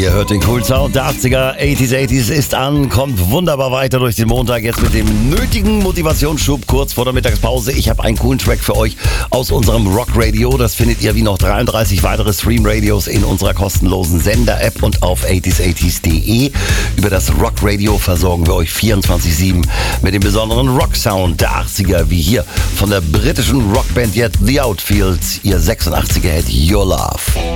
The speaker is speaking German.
Ihr hört den coolen Sound der 80er, 80s ist an, kommt wunderbar weiter durch den Montag, jetzt mit dem nötigen Motivationsschub kurz vor der Mittagspause. Ich habe einen coolen Track für euch aus unserem Rock Radio. Das findet ihr wie noch 33 weitere Stream-Radios in unserer kostenlosen Sender-App und auf 80s80s.de. Über das Rock Radio versorgen wir euch 24/7 mit dem besonderen Rock-Sound der 80er, wie hier von der britischen Rockband The Outfields, ihr 86er-Hit Your Love.